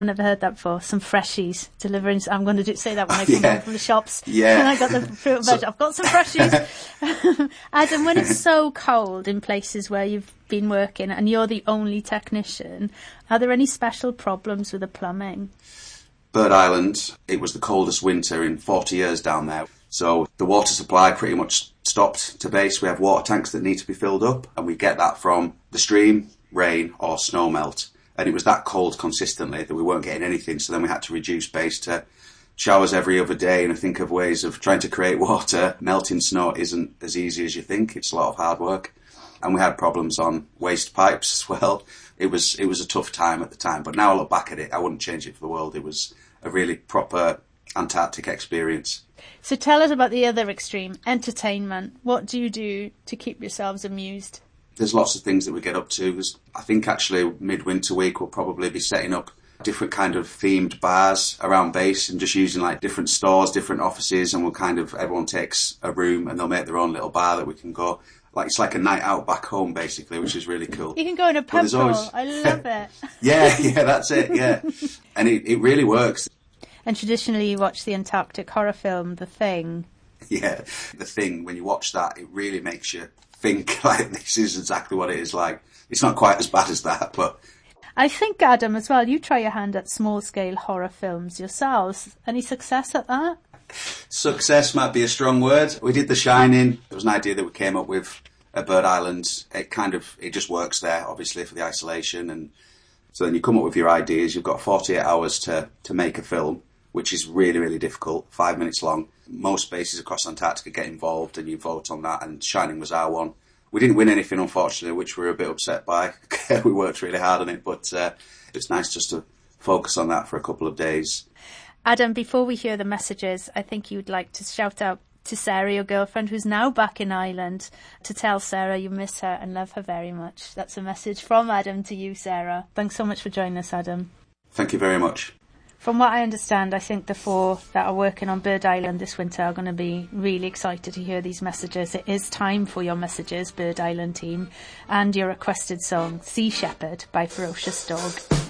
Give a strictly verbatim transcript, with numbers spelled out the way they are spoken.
I've never heard that before. Some freshies delivering. I'm going to do, say that when I come yeah. home from the shops. Yeah. And I got the fruit and veg. So, I've got some freshies. Adam, when it's so cold in places where you've been working and you're the only technician, are there any special problems with the plumbing? Bird Island, it was the coldest winter in forty years down there. So the water supply pretty much stopped to base. We have water tanks that need to be filled up, and we get that from the stream, rain or snow melt. And it was that cold consistently that we weren't getting anything. So then we had to reduce base to showers every other day and think of ways of trying to create water. Melting snow isn't as easy as you think. It's a lot of hard work. And we had problems on waste pipes as well. It was it was a tough time at the time. But now I look back at it, I wouldn't change it for the world. It was a really proper Antarctic experience. So tell us about the other extreme, entertainment. What do you do to keep yourselves amused? There's lots of things that we get up to. There's, I think actually midwinter week we'll probably be setting up different kind of themed bars around base and just using like different stores, different offices, and we'll kind of, everyone takes a room and they'll make their own little bar that we can go. Like it's like a night out back home basically, which is really cool. You can go in a pub crawl. Always... I love it. yeah, yeah, that's it, yeah. And it, it really works. And traditionally you watch the Antarctic horror film, The Thing. Yeah, The Thing, when you watch that, it really makes you think like this is exactly what it is like. It's not quite as bad as that, but... I think, Adam, as well, you try your hand at small-scale horror films yourselves. Any success at that? Success might be a strong word. We did The Shining. There was an idea that we came up with at Bird Island. It kind of, it just works there, obviously, for the isolation. And so then you come up with your ideas. You've got forty-eight hours to, to make a film, which is really, really difficult, five minutes long. Most bases across Antarctica get involved and you vote on that, and Shining was our one. We didn't win anything, unfortunately, which we were a bit upset by. We worked really hard on it, but uh, it's nice just to focus on that for a couple of days. Adam, before we hear the messages, I think you'd like to shout out to Sarah, your girlfriend, who's now back in Ireland, to tell Sarah you miss her and love her very much. That's a message from Adam to you, Sarah. Thanks so much for joining us, Adam. Thank you very much. From what I understand, I think the four that are working on Bird Island this winter are going to be really excited to hear these messages. It is time for your messages, Bird Island team, and your requested song, Sea Shepherd by Ferocious Dog.